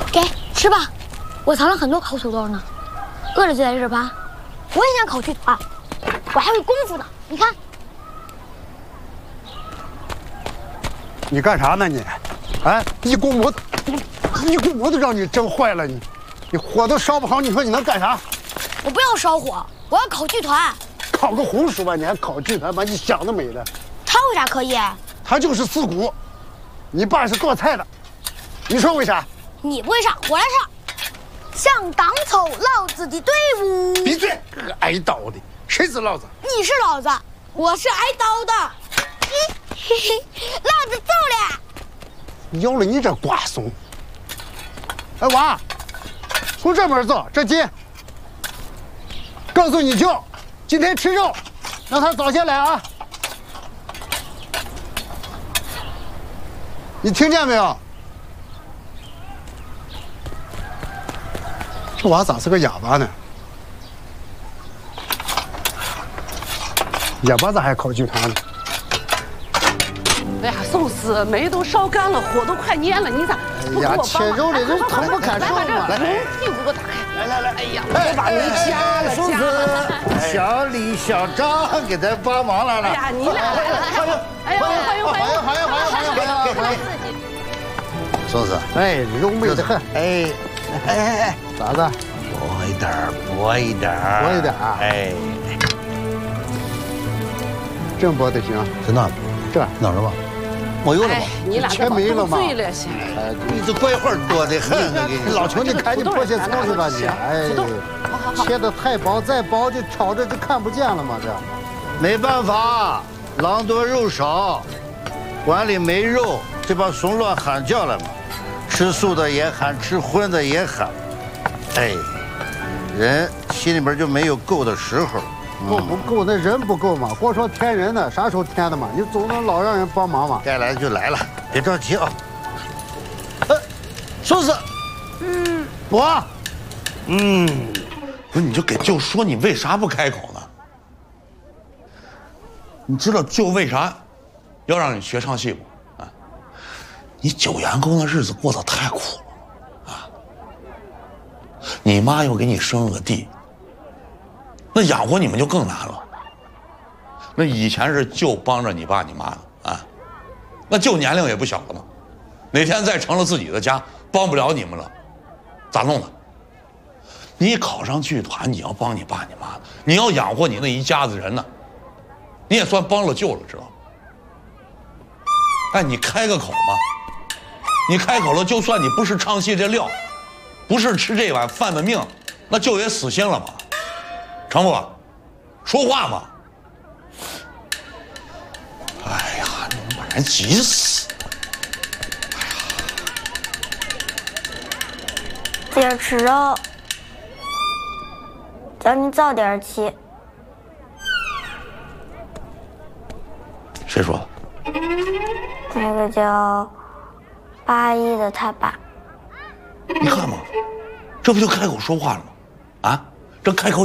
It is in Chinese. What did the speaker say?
给吃吧，我藏了很多烤土豆呢，饿了就在这儿吧。我也想烤剧团，我还会功夫呢，你看。 你干啥呢你？哎，一股馍都让你整坏了你火都烧不好，你说你能干啥？ 我不要烧火，我要烤剧团。 烤个红薯吧，你还烤剧团吧？你想得美的。 他为啥可以？ 他就是四股，你爸是做菜的，你说为啥？ 你不会唱，我来唱。想当初老子的队伍。 闭嘴！挨刀的，谁是老子？ 你是老子，我是挨刀的。老子走了。 要了你这瓜怂！哎娃，从这门走，这近。告诉你舅，今天吃肉，让他早些来啊。你听见没有？这娃咋是个哑巴呢？哑巴咋还烤剧团呢？ 哎呀，寿司煤都烧干了，火都快蔫了，你咋不给我帮忙？ 切肉的人疼不敢受嘛！ 来，屁股给我打开！来，哎呀，我把煤加了， 寿司小李小张给他帮忙来了。 哎呀，你俩来了，哎呀，欢迎！ 寿司， 哎，肉美得很。 哎， 咋子？ 薄一点，薄一点。哎， 真薄的行。 在哪？ 这哪儿了吧？没有了吧？ 你俩全没了吗？ 醉了，行。 你这怪话多的很，我给你。 老邱，你赶紧破些葱去吧你。哎， 好， 切的太薄，再薄就挑着就看不见了嘛这。 没办法，狼多肉少，碗里没肉，这帮怂乱喊叫了嘛。吃素的也喊，吃荤的也喊。哎，人心里边就没有够的时候。 不够，那人不够嘛。光说添人呢，啥时候添的嘛？你总能老让人帮忙嘛。 该来就来了，别着急啊。寿司，我， 不是，你就给舅说，你为啥不开口呢？你知道舅为啥要让你学唱戏不？啊，你九员工的日子过得太苦了啊！你妈又给你生了个弟，那养活你们就更难了。那以前是舅帮着你爸你妈的啊，那舅年龄也不小了嘛，哪天再成了自己的家，帮不了你们了，咋弄的？你考上剧团，你要帮你爸你妈的，你要养活你那一家子人呢，你也算帮了舅了，知道吗？哎，你开个口嘛，你开口了，就算你不是唱戏这料，不是吃这碗饭的命，那舅也死心了嘛，成不？说话嘛！哎呀，你们把人急死！ 今儿吃肉，叫你早点起。 谁说的？ 那个叫八一的他爸。 你看嘛，这不就开口说话了吗？啊，这开口。